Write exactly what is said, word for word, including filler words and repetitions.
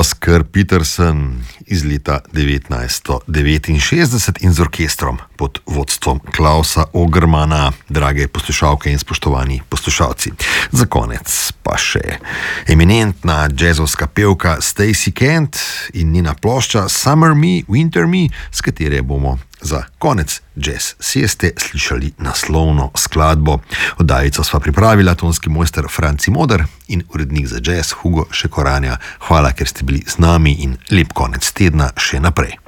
Oscar Peterson iz leta devetnajststo devetinšestdeset in z orkestrom pod vodstvom Klausa Ogermana, drage poslušalke in spoštovani poslušalci. Za konec pa še eminentna jazzovska pevka Stacey Kent in njena plošča Summer Me, Winter Me, s katere bomo za konec jazz sieste slišali naslovno skladbo. Oddajico sva pripravila tonski mojster Franci Moder in urednik za jazz Hugo Šekoranja. Hvala, ker ste bili z nami in lep konec tedna še naprej.